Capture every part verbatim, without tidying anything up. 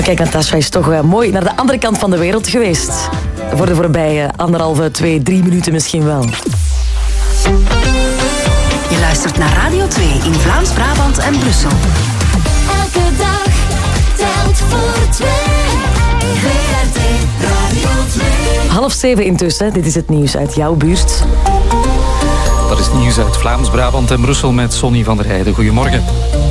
Kijk, Natasha is toch uh, mooi naar de andere kant van de wereld geweest. Voor de voorbije anderhalve, twee, drie minuten misschien wel. Je luistert naar Radio twee in Vlaams-Brabant en Brussel. Elke dag telt voor twee. V R T Radio twee. Half zeven intussen. Dit is het nieuws uit jouw buurt. Dat is nieuws uit Vlaams-Brabant en Brussel met Sonny van der Heijden. Goedemorgen.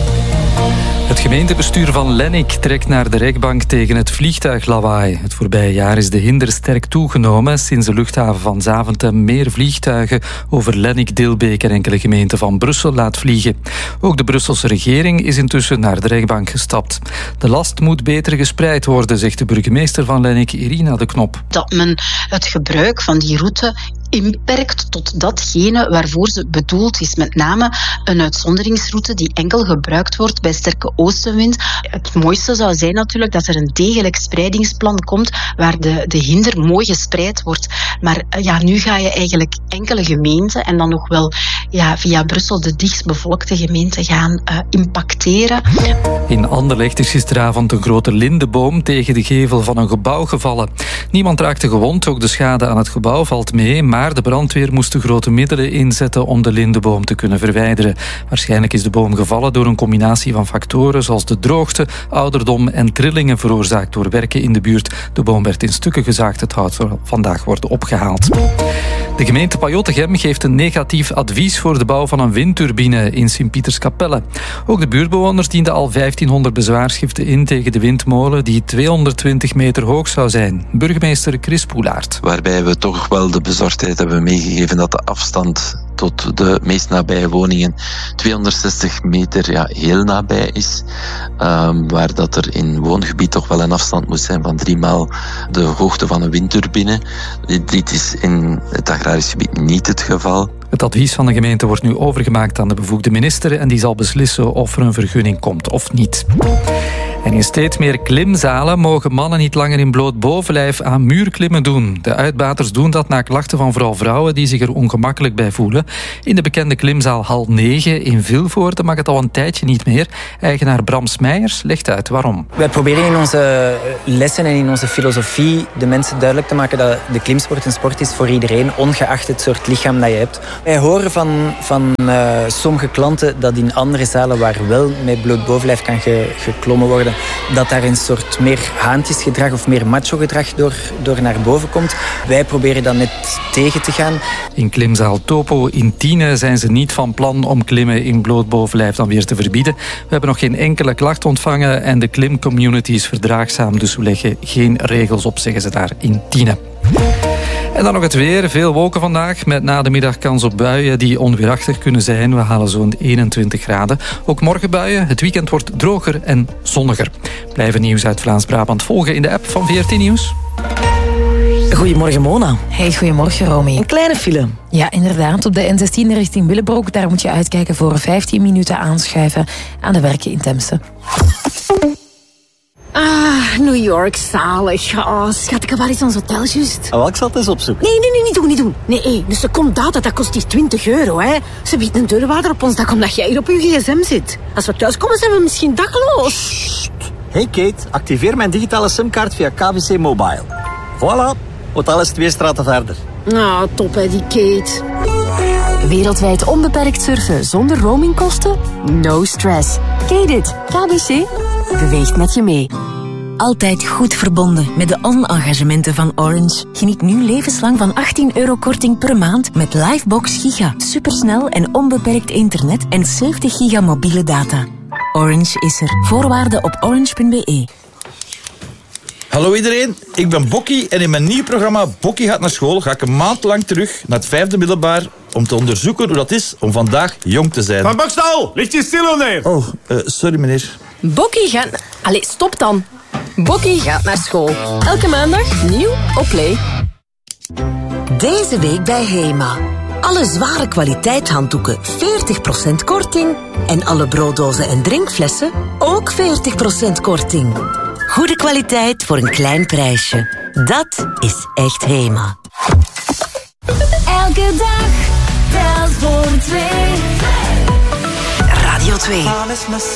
Het gemeentebestuur van Lennik trekt naar de rechtbank tegen het vliegtuiglawaai. Het voorbije jaar is de hinder sterk toegenomen sinds de luchthaven van Zaventem meer vliegtuigen over Lennik, Dilbeek en enkele gemeenten van Brussel laat vliegen. Ook de Brusselse regering is intussen naar de rechtbank gestapt. De last moet beter gespreid worden, zegt de burgemeester van Lennik, Irina de Knop. Dat men het gebruik van die route inperkt tot datgene waarvoor ze bedoeld is. Met name een uitzonderingsroute die enkel gebruikt wordt bij sterke oostenwind. Het mooiste zou zijn natuurlijk dat er een degelijk spreidingsplan komt waar de, de hinder mooi gespreid wordt. Maar ja, nu ga je eigenlijk enkele gemeenten en dan nog wel ja, via Brussel de dichtstbevolkte gemeenten gaan uh, impacteren. In Anderlecht is gisteravond een grote lindeboom tegen de gevel van een gebouw gevallen. Niemand raakte gewond, ook de schade aan het gebouw valt mee, maar de brandweer moest de grote middelen inzetten om de lindeboom te kunnen verwijderen. Waarschijnlijk is de boom gevallen door een combinatie van factoren zoals de droogte, ouderdom en trillingen veroorzaakt door werken in de buurt. De boom werd in stukken gezaagd, het hout zal vandaag worden opgehaald. De gemeente Pajottegem geeft een negatief advies voor de bouw van een windturbine in Sint-Pieterskapelle. Ook de buurtbewoners dienden al vijftienhonderd bezwaarschriften in tegen de windmolen die tweehonderdtwintig meter hoog zou zijn. Burgemeester Chris Poelaert. Waarbij we toch wel de bezorgdheid hebben meegegeven dat de afstand tot de meest nabije woningen tweehonderdzestig meter ja, heel nabij is. Um, waar dat er in woongebied toch wel een afstand moet zijn van driemaal de hoogte van een windturbine. Dit, dit is in het agrarisch gebied niet het geval. Het advies van de gemeente wordt nu overgemaakt aan de bevoegde minister en die zal beslissen of er een vergunning komt of niet. En in steeds meer klimzalen mogen mannen niet langer in bloot bovenlijf aan muurklimmen doen. De uitbaters doen dat na klachten van vooral vrouwen die zich er ongemakkelijk bij voelen. In de bekende klimzaal Hal negen in Vilvoorde mag het al een tijdje niet meer. Eigenaar Bram Smeijers legt uit waarom. Wij proberen in onze lessen en in onze filosofie de mensen duidelijk te maken dat de klimsport een sport is voor iedereen, ongeacht het soort lichaam dat je hebt. Wij horen van, van uh, sommige klanten dat in andere zalen waar wel met bloot bovenlijf kan ge, geklommen worden, dat daar een soort meer haantjesgedrag of meer macho-gedrag door, door naar boven komt. Wij proberen dat net tegen te gaan. In klimzaal Topo in Tiene zijn ze niet van plan om klimmen in bloot bovenlijf dan weer te verbieden. We hebben nog geen enkele klacht ontvangen en de klimcommunity is verdraagzaam, dus we leggen geen regels op, zeggen ze daar in Tiene. En dan nog het weer. Veel wolken vandaag, met na de middag kans op buien die onweerachtig kunnen zijn. We halen zo'n eenentwintig graden. Ook morgen buien. Het weekend wordt droger en zonniger. Blijven nieuws uit Vlaams-Brabant volgen in de app van V R T Nieuws. Goedemorgen, Mona. Hey, goedemorgen, Romy. Een kleine file. Ja, inderdaad. Op de N zestien richting Willebroek. Daar moet je uitkijken voor vijftien minuten aanschuiven aan de werken in Temse. Ah, New York, zalig. Oh, schat, ik heb wel eens ons hotel juist. Oh, ik zal het eens opzoeken. Nee, nee, nee, niet doen, niet doen. Nee, hey, dus er komt data, dat kost hier twintig euro, hè. Ze biedt een deurwaarder op ons dak omdat jij hier op je gsm zit. Als we thuiskomen, zijn we misschien dakloos. Sst. Hey Kate, activeer mijn digitale simkaart via K V C Mobile. Voilà, hotel is twee straten verder. Ah, top, hè, die Kate. Wereldwijd onbeperkt surfen zonder roamingkosten? No stress. Kate it. K B C beweegt met je mee. Altijd goed verbonden met de on-engagementen van Orange. Geniet nu levenslang van achttien euro korting per maand met Livebox Giga. Supersnel en onbeperkt internet en zeventig giga mobiele data. Orange is er. Voorwaarden op orange punt b e. Hallo iedereen, ik ben Bokkie en in mijn nieuw programma Bokkie gaat naar school ga ik een maand lang terug naar het vijfde middelbaar om te onderzoeken hoe dat is om vandaag jong te zijn. Van Bokstal, ligt je stil neer? Oh, uh, sorry meneer. Bokkie gaat... Allee, stop dan. Bokkie gaat naar school. Elke maandag nieuw op Play. Deze week bij Hema. Alle zware kwaliteitshanddoeken veertig procent korting. En alle brooddozen en drinkflessen ook veertig procent korting. Goede kwaliteit voor een klein prijsje. Dat is echt Hema. Elke dag telt voor twee. Radio twee.